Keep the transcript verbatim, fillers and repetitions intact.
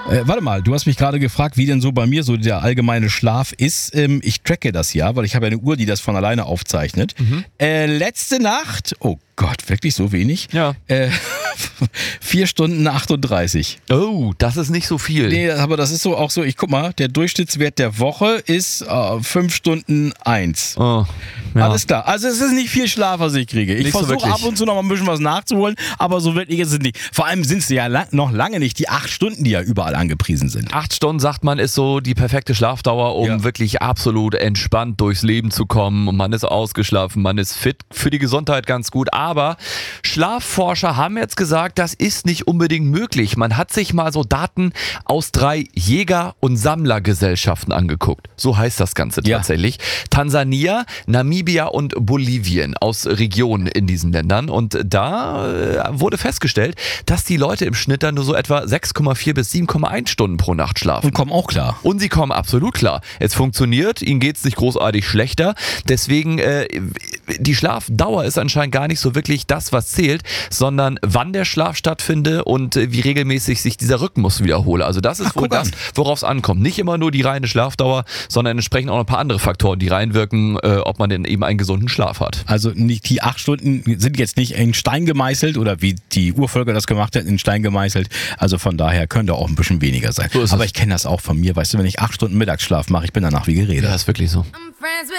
Äh, warte mal, du hast mich gerade gefragt, wie denn so bei mir so der allgemeine Schlaf ist. Ähm, ich tracke das ja, weil ich habe ja eine Uhr, die das von alleine aufzeichnet. Mhm. Äh, letzte Nacht, oh Gott, wirklich so wenig? Ja. Äh, vier Stunden achtunddreißig. Oh, das ist nicht so viel. Nee, aber das ist so auch so, ich guck mal, der Durchschnittswert der Woche ist äh, fünf Stunden eins. Oh, ja. Alles klar. Also es ist nicht viel Schlaf, was ich kriege. Ich Nicht so versuche wirklich. ab und zu noch mal ein bisschen was nachzuholen, aber so wirklich ist es nicht. Vor allem sind es ja lang, noch lange nicht die acht Stunden, die ja überall angepriesen sind. Acht Stunden, sagt man, ist so die perfekte Schlafdauer, um Ja. wirklich absolut entspannt durchs Leben zu kommen. Und man ist ausgeschlafen, man ist fit, für die Gesundheit ganz gut. Aber Schlafforscher haben jetzt gesagt, das ist nicht unbedingt möglich. Man hat sich mal so Daten aus drei Jäger- und Sammlergesellschaften angeguckt. So heißt das Ganze Ja. tatsächlich. Tansania, Namibia und Bolivien, aus Regionen in diesen Ländern. Und da äh, wurde festgestellt, dass die Leute im Schnitt dann nur so etwa sechs Komma vier bis sieben Komma eins Stunden pro Nacht schlafen. Und kommen auch klar. Und sie kommen absolut klar. Es funktioniert, ihnen geht's nicht großartig schlechter. Deswegen, äh, die Schlafdauer ist anscheinend gar nicht so wirklich das, was zählt, sondern wann der Schlaf stattfindet und äh, wie regelmäßig sich dieser Rhythmus wiederhole. Also das ist Ach, wohl guck das, an. worauf es ankommt. Nicht immer nur die reine Schlafdauer, sondern entsprechend auch noch ein paar andere Faktoren, die reinwirken, äh, ob man denn eben einen gesunden Schlaf hat. Also nicht die acht Stunden sind jetzt nicht in Stein gemeißelt oder wie die Urvölker das gemacht hätten, in Stein gemeißelt. Also von daher könnte auch ein bisschen weniger sein. So ist Aber es. ich kenne das auch von mir. Weißt du, wenn ich acht Stunden Mittagsschlaf mache, ich bin danach wie geredet. Ja, ist wirklich so. I'm friends with